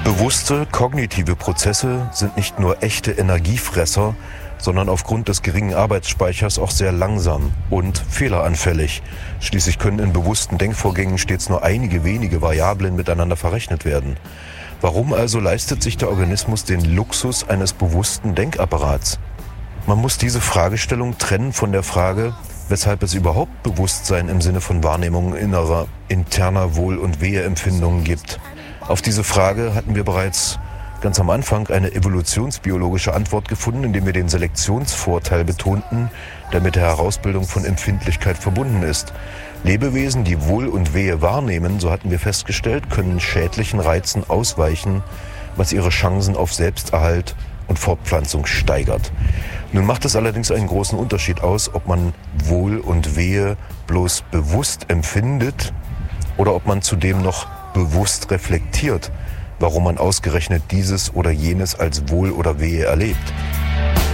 Bewusste kognitive Prozesse sind nicht nur echte Energiefresser, sondern aufgrund des geringen Arbeitsspeichers auch sehr langsam und fehleranfällig. Schließlich können in bewussten Denkvorgängen stets nur einige wenige Variablen miteinander verrechnet werden. Warum also leistet sich der Organismus den Luxus eines bewussten Denkapparats? Man muss diese Fragestellung trennen von der Frage, weshalb es überhaupt Bewusstsein im Sinne von Wahrnehmung innerer, interner Wohl- und Weheempfindungen gibt. Auf diese Frage hatten wir bereits ganz am Anfang eine evolutionsbiologische Antwort gefunden, indem wir den Selektionsvorteil betonten, der mit der Herausbildung von Empfindlichkeit verbunden ist. Lebewesen, die Wohl und Wehe wahrnehmen, so hatten wir festgestellt, können schädlichen Reizen ausweichen, was ihre Chancen auf Selbsterhalt und Fortpflanzung steigert. Nun macht es allerdings einen großen Unterschied aus, ob man Wohl und Wehe bloß bewusst empfindet oder ob man zudem noch bewusst reflektiert, warum man ausgerechnet dieses oder jenes als Wohl oder Wehe erlebt.